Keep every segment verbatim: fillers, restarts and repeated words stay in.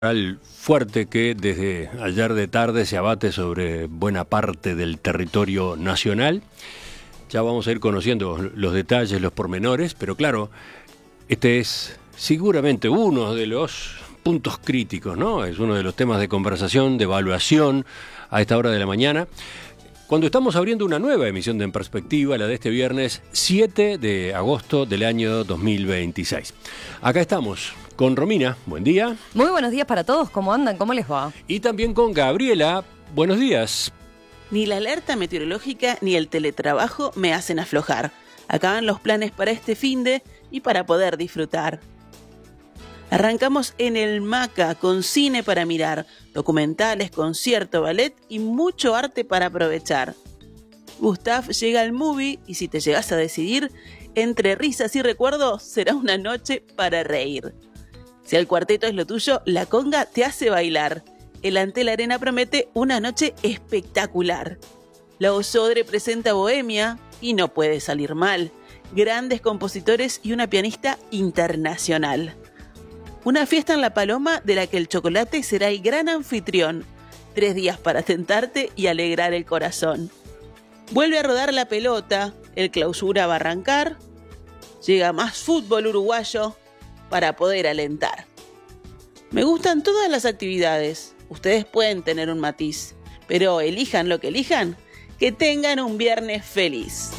Fuerte que desde ayer de tarde se abate sobre buena parte del territorio nacional. Ya vamos a ir conociendo los detalles, los pormenores, pero claro, este es seguramente uno de los puntos críticos, ¿no? Es uno de los temas de conversación, de evaluación a esta hora de la mañana, cuando estamos abriendo una nueva emisión de En Perspectiva, la de este viernes siete de agosto del año dos mil veintiséis. Acá estamos con Romina, buen día. Muy buenos días para todos, ¿cómo andan? ¿Cómo les va? Y también con Gabriela, buenos días. Ni la alerta meteorológica ni el teletrabajo me hacen aflojar. Acaban los planes para este finde y para poder disfrutar. Arrancamos en el Maca con cine para mirar, documentales, concierto, ballet y mucho arte para aprovechar. Gustav llega al movie y si te llegas a decidir, entre risas y recuerdos será una noche para reír. Si el cuarteto es lo tuyo, la conga te hace bailar. El Antel Arena promete una noche espectacular. La Osodre presenta Bohemia y no puede salir mal. Grandes compositores y una pianista internacional. Una fiesta en La Paloma de la que el chocolate será el gran anfitrión. Tres días para tentarte y alegrar el corazón. Vuelve a rodar la pelota, el clausura va a arrancar. Llega más fútbol uruguayo para poder alentar. Me gustan todas las actividades. Ustedes pueden tener un matiz, pero elijan lo que elijan, que tengan un viernes feliz.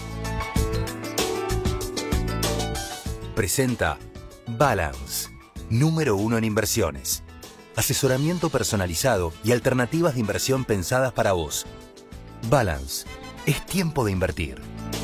Presenta Balance, número uno en inversiones. Asesoramiento personalizado y alternativas de inversión pensadas para vos. Balance, es tiempo de invertir.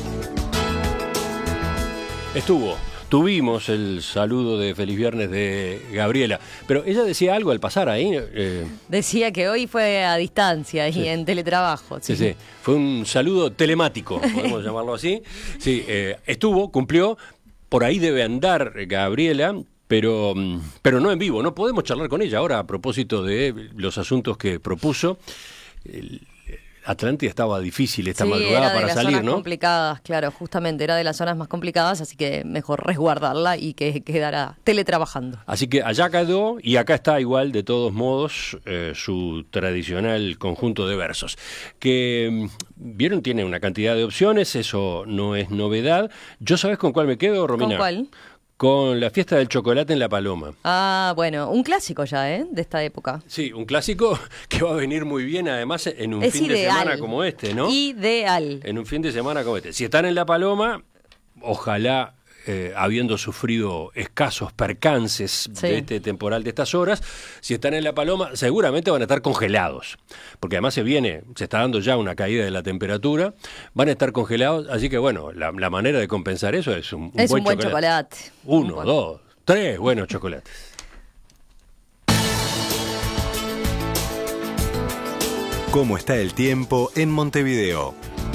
Estuvo, tuvimos el saludo de Feliz Viernes de Gabriela, pero ella decía algo al pasar ahí. Eh... Decía que hoy fue a distancia y sí. en teletrabajo. Sí. sí, sí, fue un saludo telemático, podemos llamarlo así. Sí, eh, estuvo, cumplió, por ahí debe andar Gabriela, pero, pero no en vivo, no podemos charlar con ella ahora a propósito de los asuntos que propuso. El, Atlántida estaba difícil esta sí, madrugada era de para las salir, zonas ¿no? Complicadas, claro, justamente era de las zonas más complicadas, así que mejor resguardarla y que quedara teletrabajando. Así que allá quedó y acá está igual, de todos modos, eh, su tradicional conjunto de versos. Que, vieron, tiene una cantidad de opciones, eso no es novedad. ¿Yo sabés con cuál me quedo, Romina? ¿Con cuál? Con la fiesta del chocolate en La Paloma. Ah, bueno, un clásico ya, ¿eh? De esta época. Sí, un clásico que va a venir muy bien, además, en un es fin ideal, de semana como este, ¿no? Ideal. En un fin de semana como este. Si están en La Paloma, ojalá, eh, habiendo sufrido escasos percances sí. de este temporal de estas horas, si están en La Paloma, seguramente van a estar congelados. Porque además se viene, se está dando ya una caída de la temperatura, van a estar congelados, así que bueno, la, la manera de compensar eso es un, un es buen un buen chocolate. chocolate. Uno, buen... dos, tres buenos chocolates. ¿Cómo está el tiempo en Montevideo?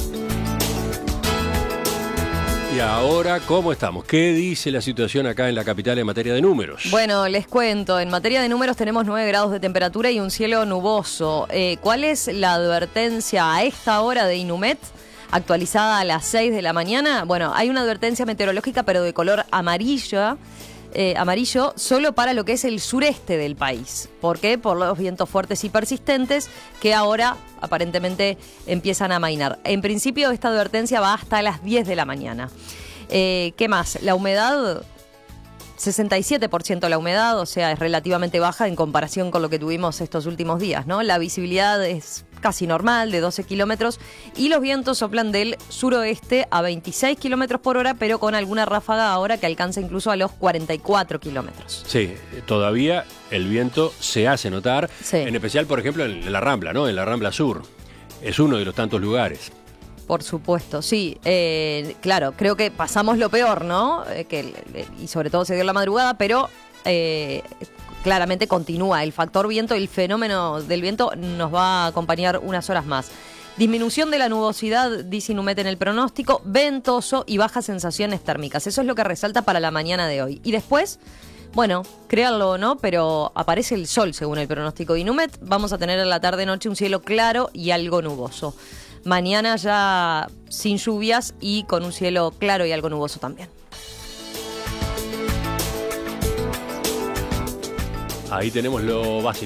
Y ahora, ¿cómo estamos? ¿Qué dice la situación acá en la capital en materia de números? Bueno, les cuento, en materia de números tenemos nueve grados de temperatura y un cielo nuboso. Eh, ¿Cuál es la advertencia a esta hora de Inumet? Actualizada a las seis de la mañana. Bueno, hay una advertencia meteorológica, pero de color amarillo, eh, amarillo, solo para lo que es el sureste del país. ¿Por qué? Por los vientos fuertes y persistentes que ahora aparentemente empiezan a amainar. En principio esta advertencia va hasta las diez de la mañana. Eh, ¿Qué más? La humedad, sesenta y siete por ciento la humedad, o sea, es relativamente baja en comparación con lo que tuvimos estos últimos días, ¿no? La visibilidad es casi normal, de doce kilómetros, y los vientos soplan del suroeste a veintiséis kilómetros por hora, pero con alguna ráfaga ahora que alcanza incluso a los cuarenta y cuatro kilómetros. Sí, todavía el viento se hace notar, sí. En especial, por ejemplo, en la Rambla, ¿no? En la Rambla Sur. Es uno de los tantos lugares. Por supuesto, sí. Eh, claro, creo que pasamos lo peor, ¿no? Eh, que, y sobre todo se dio en la madrugada, pero eh, claramente continúa el factor viento, el fenómeno del viento nos va a acompañar unas horas más. Disminución de la nubosidad, dice Inumet en el pronóstico, ventoso y bajas sensaciones térmicas. Eso es lo que resalta para la mañana de hoy. Y después, bueno, créanlo o no, pero aparece el sol según el pronóstico de Inumet. Vamos a tener en la tarde-noche un cielo claro y algo nuboso. Mañana ya sin lluvias y con un cielo claro y algo nuboso también. Ahí tenemos lo básico.